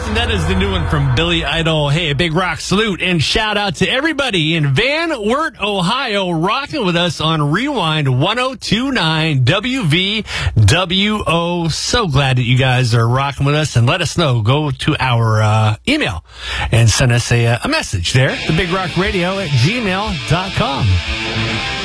and that is the new one from Billy Idol. Hey, a big rock salute and shout out to everybody in Van Wert, Ohio, rocking with us on Rewind 1029 WVWO. So glad that you guys are rocking with us, and let us know. Go to our email and send us a message there, thebigRockRadio@gmail.com.